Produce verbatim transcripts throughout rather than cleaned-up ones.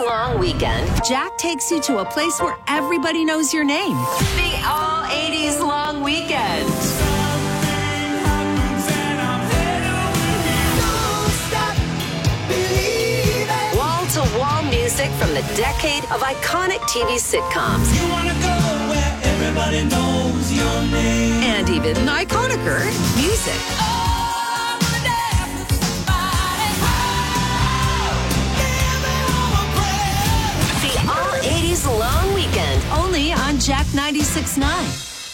long weekend, Jack takes you to a place where everybody knows your name. the All eighties Long Weekend. Wall-to-wall music from the decade of iconic T V sitcoms. You wanna go where everybody knows your name. And even iconicer music. The All eighties Long Weekend. Only on Jack ninety-six point nine.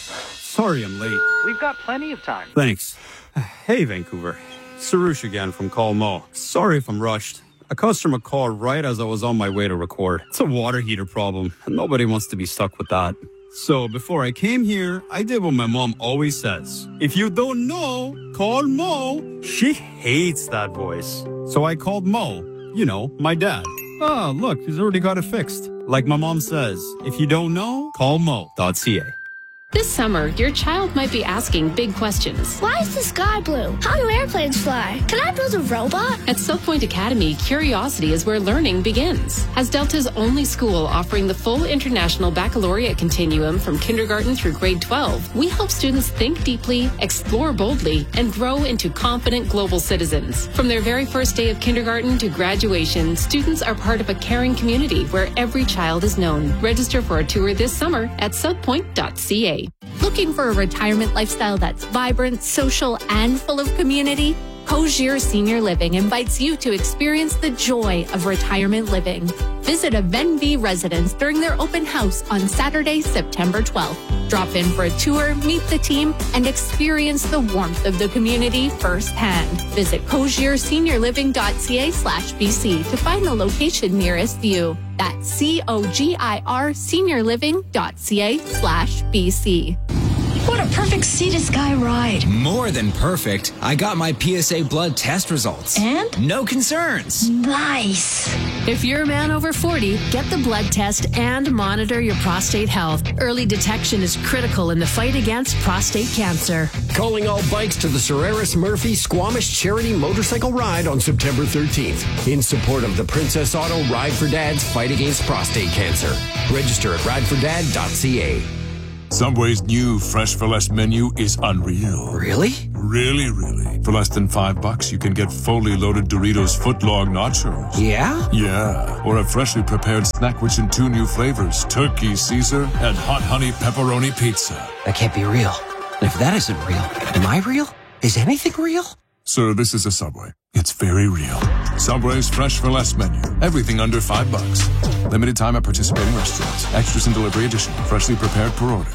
Sorry I'm late. We've got plenty of time. Thanks. Hey, Vancouver. Sarush again from Call Mo. Sorry if I'm rushed. A customer called right as I was on my way to record. It's a water heater problem, and nobody wants to be stuck with that. So before I came here, I did what my mom always says. If you don't know, call Mo. She hates that voice. So I called Mo, you know, my dad. Ah, look, he's already got it fixed. Like my mom says, if you don't know, call mo dot c a. This summer, your child might be asking big questions. Why is the sky blue? How do airplanes fly? Can I build a robot? At South Point Academy, curiosity is where learning begins. As Delta's only school offering the full international baccalaureate continuum from kindergarten through grade twelve, we help students think deeply, explore boldly, and grow into confident global citizens. From their very first day of kindergarten to graduation, students are part of a caring community where every child is known. Register for a tour this summer at south point dot c a. Looking for a retirement lifestyle that's vibrant, social, and full of community? Cogier Senior Living invites you to experience the joy of retirement living. Visit a Venv residence during their open house on Saturday, September twelfth. Drop in for a tour, meet the team, and experience the warmth of the community firsthand. Visit cogier senior living dot c a slash b c to find the location nearest you. That's C O G I R senior living dot c a slash b c. What a perfect sea to sky ride. More than perfect. I got my P S A blood test results. And? No concerns. Nice. If you're a man over forty, get the blood test and monitor your prostate health. Early detection is critical in the fight against prostate cancer. Calling all bikes to the Solaris Murphy Squamish Charity Motorcycle Ride on September thirteenth in support of the Princess Auto Ride for Dad's fight against prostate cancer. Register at ride for dad dot c a. Subway's new Fresh for Less menu is unreal. Really? Really, really. For less than five bucks, you can get fully loaded Doritos footlong nachos. Yeah? Yeah. Or a freshly prepared snack rich in two new flavors, Turkey Caesar and Hot Honey Pepperoni Pizza. That can't be real. If that isn't real, am I real? Is anything real? Sir, this is a Subway. It's very real. Subway's Fresh for Less menu. Everything under five bucks. Limited time at participating restaurants. Extras and delivery additional. Freshly prepared per order.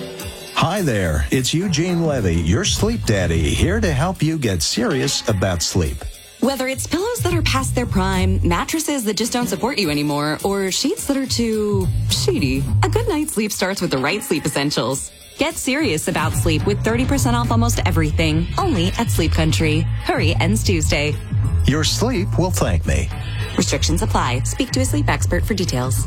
Hi there. It's Eugene Levy, your sleep daddy, here to help you get serious about sleep. Whether it's pillows that are past their prime, mattresses that just don't support you anymore, or sheets that are too sheety, a good night's sleep starts with the right sleep essentials. Get serious about sleep with thirty percent off almost everything, only at Sleep Country. Hurry, ends Tuesday. Your sleep will thank me. Restrictions apply. Speak to a sleep expert for details.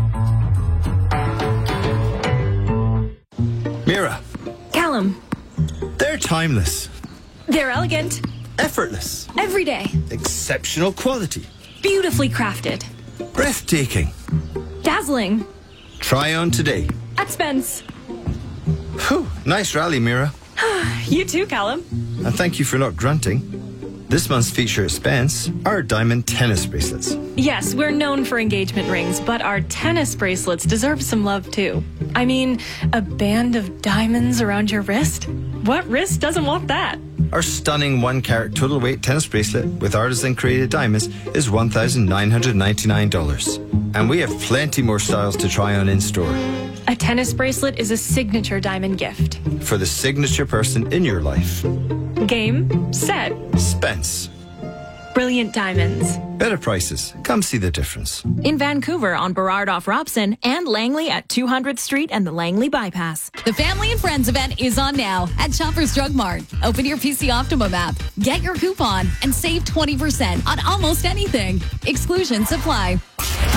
Mira. Callum. They're timeless. They're elegant. Effortless. Every day. Exceptional quality. Beautifully crafted. Breathtaking. Dazzling. Try on today. At Spence. Whew, nice rally, Mira. You too, Callum. And thank you for not grunting. This month's feature at Spence are diamond tennis bracelets. Yes, we're known for engagement rings, but our tennis bracelets deserve some love too. I mean, a band of diamonds around your wrist? What wrist doesn't want that? Our stunning one-carat total weight tennis bracelet with artisan-created diamonds is one thousand nine hundred ninety-nine dollars. And we have plenty more styles to try on in-store. A tennis bracelet is a signature diamond gift. For the signature person in your life. Game, set. Spence. Brilliant diamonds. Better prices. Come see the difference. In Vancouver on Burrard off Robson and Langley at two hundredth Street and the Langley Bypass. The Family and Friends event is on now at Shoppers Drug Mart. Open your P C Optimum app, get your coupon, and save twenty percent on almost anything. Exclusions apply.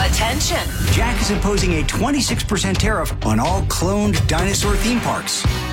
Attention. Jack is imposing a twenty-six percent tariff on all cloned dinosaur theme parks.